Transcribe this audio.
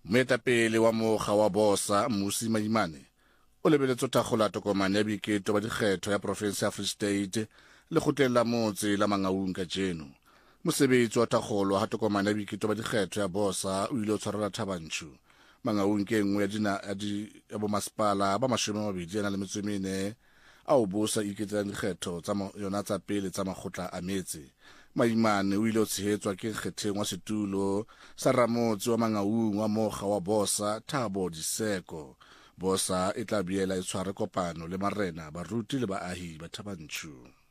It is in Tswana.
Moetapele wa mokga wa Bosa Mmusi Maimane o lebeletse thakgola tokomane ya boiketo ba dikgetho ya province ya Free State le kgotleng la motse la Mangaung ka jeno. Mosebetsi wa thakgolo ha tokomane ya boiketo ba dikgetho ya Bosa o ile o tshwarela Thabanchu. Mangaung ke nngwe ya bomasepala ba 24 ao Bosa iketelang dikgetho tsa yona tsa pele tsa makgotla a metse. Maimane o ile o tshehetswa ke nkgetheng wa setulo sa ramotse wa Mangaung wa mokga wa Bosa Thabo Diseko. Bosa e tla biela e tshware kopano le marena, baruti le baahi ba Thabanchu.